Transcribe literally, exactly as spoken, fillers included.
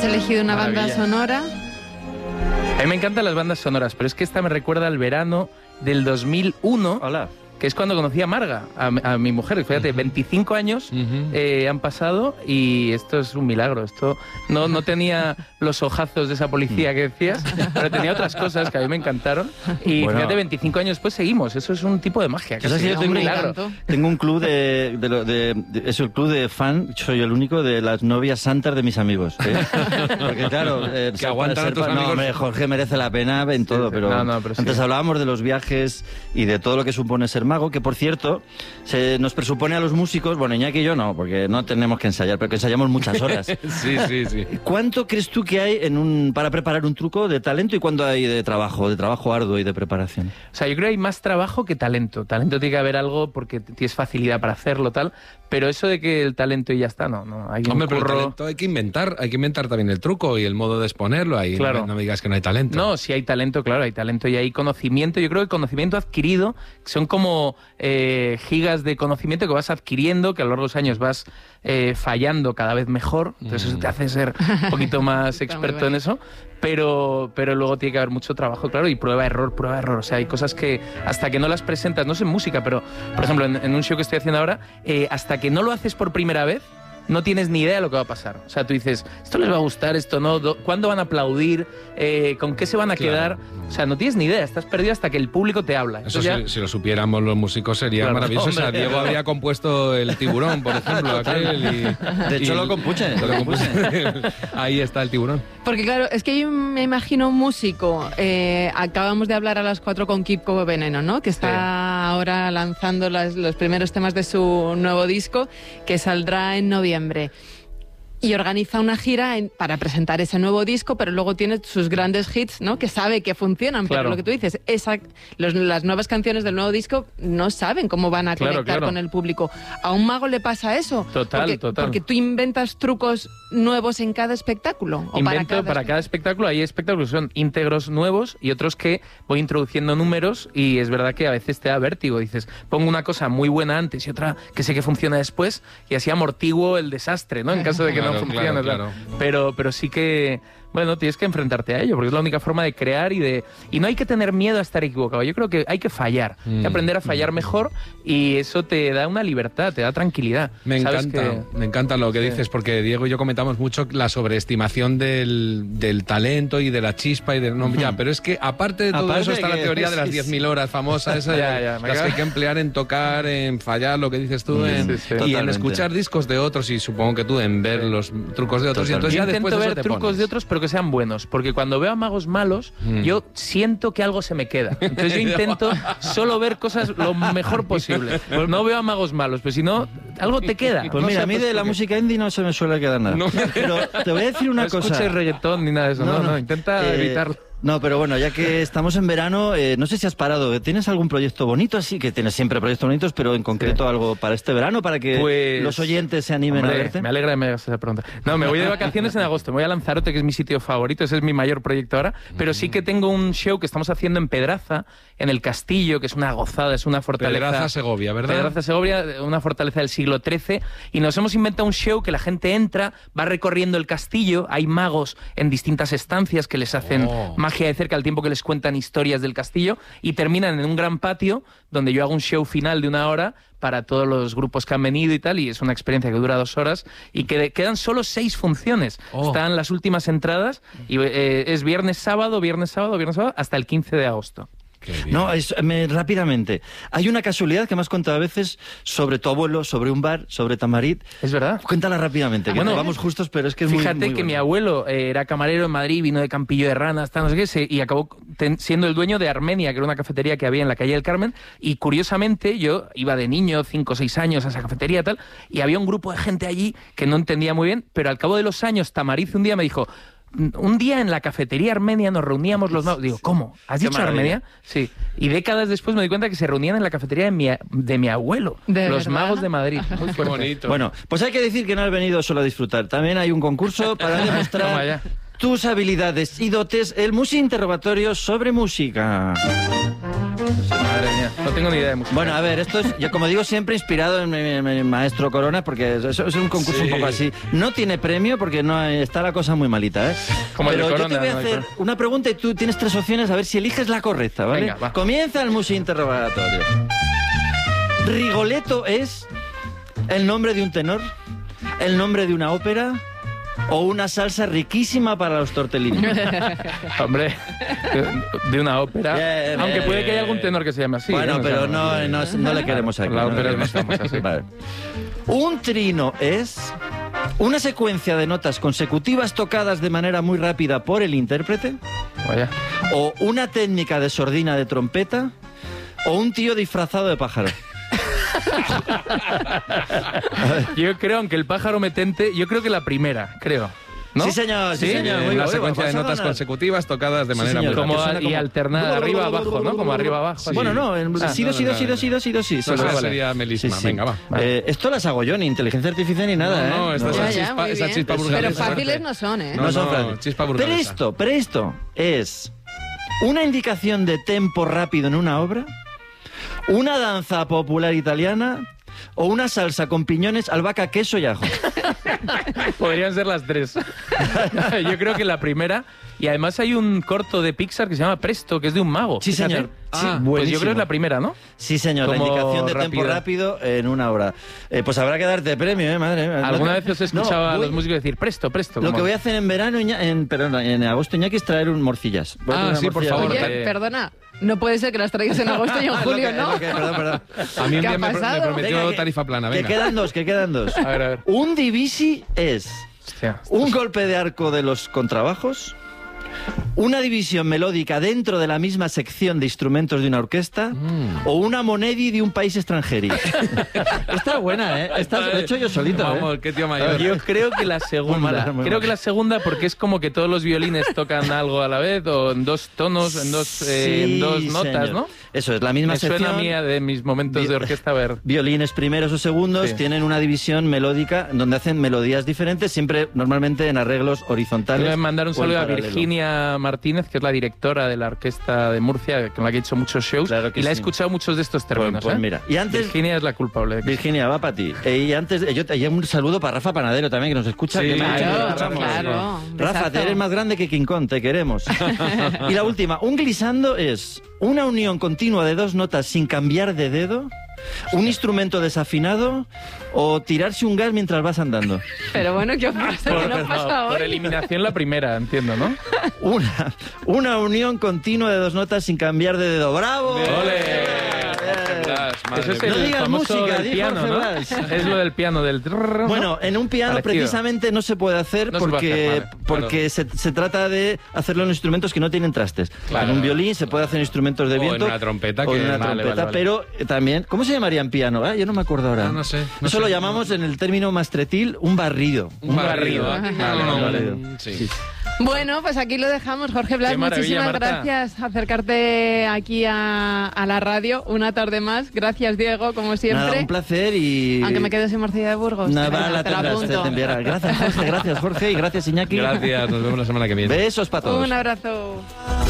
elegido una Maravilla. banda sonora. A mí me encantan las bandas sonoras, pero es que esta me recuerda al verano del dos mil uno. Hola. Que es cuando conocí a Marga, a, a mi mujer. Fíjate, uh-huh. veinticinco años uh-huh. eh, han pasado y esto es un milagro. Esto no, no tenía los ojazos de esa policía que decías, pero tenía otras cosas que a mí me encantaron. Y bueno, fíjate, veinticinco años después seguimos. Eso es un tipo de magia. Que sí, yo tengo, un milagro. Tengo un club de, de, de, de... Es el club de fan, soy el único, de las novias santas de mis amigos. ¿eh? Porque claro... Eh, que aguantan a tus no, amigos. Hombre, Jorge merece la pena en todo, sí, pero, no, no, pero antes sí. hablábamos de los viajes y de todo lo que supone ser mago, que por cierto, se nos presupone a los músicos, bueno, Iñaki y yo no, porque no tenemos que ensayar, pero que ensayamos muchas horas. sí, sí, sí. ¿Cuánto crees tú que hay en un, para preparar un truco de talento y cuánto hay de trabajo, de trabajo arduo y de preparación? O sea, yo creo que hay más trabajo que talento. Talento tiene que haber algo porque tienes facilidad para hacerlo, tal, pero eso de que el talento y ya está, no, no. Hay un Hombre, curro... pero el talento hay que inventar, hay que inventar también el truco y el modo de exponerlo ahí. Claro. No, no me digas que no hay talento. No, sí hay talento, claro, hay talento y hay conocimiento. Yo creo que conocimiento adquirido son como eh, gigas de conocimiento que vas adquiriendo, que a lo largo de los años vas eh, fallando cada vez mejor. Entonces eso te hace ser un poquito más experto en eso. Pero, pero luego tiene que haber mucho trabajo, claro, y prueba, error, prueba, error. O sea, hay cosas que hasta que no las presentas, no sé en música, pero por ejemplo en, en un show que estoy haciendo ahora, eh, hasta que no lo haces por primera vez, no tienes ni idea de lo que va a pasar. O sea, tú dices, esto les va a gustar, esto no, ¿cuándo van a aplaudir? Eh, ¿Con qué se van a claro. quedar? O sea, no tienes ni idea, estás perdido hasta que el público te habla. Eso ya... si, si lo supiéramos los músicos sería claro, maravilloso. Hombre, o sea, Diego habría compuesto el Tiburón, por ejemplo, aquel y... De hecho, y lo compuse. Lo compuse. Ahí está el Tiburón. Porque claro, es que yo me imagino un músico, eh, acabamos de hablar a las cuatro con Kiko Veneno, ¿no? Que está sí. ahora lanzando las, los primeros temas de su nuevo disco, que saldrá en noviembre. Y organiza una gira en, para presentar ese nuevo disco, pero luego tiene sus grandes hits, ¿no? Que sabe que funcionan, claro. pero lo que tú dices, esa, los, las nuevas canciones del nuevo disco no saben cómo van a claro, conectar claro. con el público. ¿A un mago le pasa eso? Total, porque, total. Porque tú inventas trucos nuevos en cada espectáculo. ¿O Invento para cada, para cada espectáculo. Hay espectáculos que son íntegros nuevos y otros que voy introduciendo números y es verdad que a veces te da vértigo. Dices, pongo una cosa muy buena antes y otra que sé que funciona después y así amortiguo el desastre, ¿no? En caso de que claro, no funcione. Claro, claro. Pero, pero sí que, bueno, tienes que enfrentarte a ello, porque es la única forma de crear y de... Y no hay que tener miedo a estar equivocado. Yo creo que hay que fallar, mm. hay que aprender a fallar mm. mejor y eso te da una libertad, te da tranquilidad. Me ¿Sabes encanta, que... me encanta lo que sí. dices, porque Diego y yo comentamos mucho la sobreestimación del, del talento y de la chispa y de... No, ya, pero es que aparte de todo aparte eso está que... la teoría de las diez mil horas famosa, esa ya, ya, las que hay que emplear en tocar, en fallar, lo que dices tú, mm, en, sí, sí, y totalmente. en escuchar discos de otros y supongo que tú en ver sí. los trucos de otros. Y entonces yo ya intento después de ver eso te trucos pones. de otros, pero que sean buenos, porque cuando veo a magos malos, mm. yo siento que algo se me queda. Entonces yo intento solo ver cosas lo mejor posible. Pues no veo a magos malos, pero si no, algo te queda. Pues no mira, a mí de la música indie no se me suele quedar nada. No. Pero te voy a decir una no cosa. No escuches reggaetón ni nada de eso, no, no, no, no intenta eh, evitarlo. No, pero bueno, ya que estamos en verano, eh, no sé si has parado. ¿Tienes algún proyecto bonito así? Que tienes siempre proyectos bonitos, pero en concreto sí. algo para este verano, para que pues, los oyentes se animen hombre, a verte. Me alegra que me hagas esa pregunta. No, me voy de vacaciones en agosto. Me voy a Lanzarote, que es mi sitio favorito. Ese es mi mayor proyecto ahora. Pero sí que tengo un show que estamos haciendo en Pedraza, en el Castillo, que es una gozada, es una fortaleza. Pedraza, Segovia, ¿verdad? Pedraza, Segovia, una fortaleza del siglo trece. Y nos hemos inventado un show que la gente entra, va recorriendo el castillo. Hay magos en distintas estancias que les hacen oh. magia de cerca al tiempo que les cuentan historias del castillo y terminan en un gran patio donde yo hago un show final de una hora para todos los grupos que han venido y tal, y es una experiencia que dura dos horas y que quedan solo seis funciones. Oh. Están las últimas entradas y eh, es viernes, sábado, viernes, sábado, viernes, sábado, hasta el quince de agosto. No, es, me, rápidamente. Hay una casualidad que me has contado a veces sobre tu abuelo, sobre un bar, sobre Tamarit. Es verdad. Cuéntala rápidamente, que bueno, vamos justos, pero es que es fíjate muy, muy que bueno. Mi abuelo eh, era camarero en Madrid, vino de Campillo de Rana, hasta no sé qué, se, y acabó ten, siendo el dueño de Armenia, que era una cafetería que había en la calle del Carmen, y curiosamente yo iba de niño, cinco o seis años, a esa cafetería y tal, y había un grupo de gente allí que no entendía muy bien, pero al cabo de los años Tamarit un día me dijo... Un día en la cafetería armenia nos reuníamos los magos. Digo, ¿cómo? ¿Has dicho Armenia? Sí. Y décadas después me di cuenta que se reunían en la cafetería de mi, de mi abuelo. ¿De los verdad? magos de Madrid. Muy Qué bonito. Bueno, pues hay que decir que no has venido solo a disfrutar. También hay un concurso para demostrar tus habilidades y dotes. El Musi Interrogatorio sobre música. Madre mía, no tengo ni idea de música. Bueno, a ver, esto es, yo como digo, siempre inspirado en mi, en mi maestro Corona, porque eso es un concurso sí. un poco así. No tiene premio porque no está la cosa muy malita, ¿eh? Como Pero el de yo Corona, te voy a no hacer una pregunta y tú tienes tres opciones a ver si eliges la correcta, ¿vale? Venga, va. Comienza el Musi interrogatorio. ¿Rigoletto es el nombre de un tenor? ¿El nombre de una ópera? ¿O una salsa riquísima para los tortellini? Hombre, de, de una ópera. Bien, aunque puede que haya algún tenor que se llame así. Bueno, ¿eh? pero no, no, no le queremos aquí. La ópera no, no estamos así. Vale. Un trino es una secuencia de notas consecutivas tocadas de manera muy rápida por el intérprete. Vaya. O una técnica de sordina de trompeta. O un tío disfrazado de pájaro. Yo creo, aunque el pájaro metente, yo creo que la primera, creo. ¿No? Sí, señor, sí, ¿Sí? señor. Eh, Muy la bueno, secuencia vas de a notas ganar. consecutivas tocadas de Sí, manera señor. muy Como, rápida. y como- alternada arriba abajo, ¿no? Como arriba abajo. Sí. Bueno, no, en Ah, sí, do, no, sí, no, do, sí, do, no. sí, do, sí, do, sí, do, sí. No, Solo esa vale. sería melisma. Sí, sí. Venga, va. Eh, esto las hago yo, ni inteligencia artificial ni nada, No, no, ¿eh? esta es Ya, esa ya, chispa, muy esa bien. chispa Pero burgalesa. fáciles no son, ¿eh? No, No son no, fáciles. chispa burgalesa. Presto, presto es una indicación de tempo rápido en una obra, una danza popular italiana o una salsa con piñones, albahaca, queso y ajo. Podrían ser las tres. Yo creo que la primera. Y además hay un corto de Pixar que se llama Presto, que es de un mago. Sí, Fíjate. señor. Ah, Sí, pues buenísimo. yo creo que es la primera, ¿no? Sí, señor, la Como indicación de tempo rápido. rápido en una obra. Eh, pues habrá que darte premio, ¿eh? Madre mía. ¿Alguna No, vez os he no, escuchado a voy- los músicos decir Presto, Presto? Lo como- que voy a hacer en verano, Iña- en, perdón, en agosto, Iñaki, es traer un morcillas. Voy a Ah, traer una sí, por morcilla. favor. Oye, eh, perdona, no puede ser que las traigas en agosto y en Ah, es lo julio, que- es ¿no? lo que- perdón, perdón. A mí un ¿Qué día ha me, pro- me pasado? prometió Venga, que- tarifa plana, Que venga. quedan dos, que quedan dos. A ver, a ver. Un divisi es Hostia. un golpe de arco de los contrabajos, una división melódica dentro de la misma sección de instrumentos de una orquesta o una monedi de un país extranjero. Está buena, ¿eh? Esta lo he hecho yo solito, Vamos, ¿eh? qué tío mayor. Yo creo que la segunda. Muy mala, muy creo mala. que la segunda porque es como que todos los violines tocan algo a la vez o en dos tonos, en dos, eh, en Sí, dos notas, señor. ¿no? Eso es, la misma Me suena sección. a mí a de mis momentos Vi- de orquesta a ver. Violines primeros o segundos Sí. tienen una división melódica donde hacen melodías diferentes, siempre normalmente en arreglos horizontales. Quiero mandar un o en saludo a paralelo. Virginia Martínez, que es la directora de la orquesta de Murcia, con la que he hecho muchos shows, Claro que y la he sí. escuchado muchos de estos Pues, términos. pues ¿eh? mira, y antes Virginia es la culpable. Virginia, va para ti. Eh, y antes, eh, yo te hay un saludo para Rafa Panadero también, que nos escucha. Sí, que me ha dicho que lo Claro, escuchamos. claro. un Rafa, besazo. te eres más grande que King Kong, te queremos. Y la última, un glissando es una unión continua de dos notas sin cambiar de dedo, un instrumento desafinado o tirarse un gas mientras vas andando. Pero bueno, ¿qué pasa? ¿Qué nos pasa por hoy? eliminación la primera, entiendo, ¿no? Una, una unión continua de dos notas sin cambiar de dedo. ¡Bravo! ¡Ole! Blas, madre Eso es mía. No el digas famoso música, del dijo piano, Jorge ¿no? Blas. Es lo del piano, del... trrr, ¿no? Bueno, en un piano Parecido. precisamente no se puede hacer No se puede porque, hacer, vale, porque se, se trata de hacerlo en instrumentos que no tienen trastes. Claro. En un violín se puede hacer en instrumentos de O en viento. una trompeta o en que- una vale, trompeta, vale, vale. pero eh, también... ¿Cómo se llamaría en piano? Ah, yo no me acuerdo ahora. Ah, no sé, no Eso sé. lo llamamos en el término mastretil un barrido. Un barrido. barrido. ¿eh? Vale, No, vale. no, sí. Bueno, pues aquí lo dejamos. Jorge Blas, Qué maravilla, muchísimas Marta. gracias acercarte aquí a, a la radio una tarde más. Gracias, Diego, como siempre. Nada, un placer y... Aunque me quede sin morcilla de Burgos. Nada, Venga, la te la tendrás, te, apunto. te enviará. Gracias, Jorge, gracias, Jorge, y gracias, Iñaki. Gracias, nos vemos la semana que viene. Besos para todos. Un abrazo.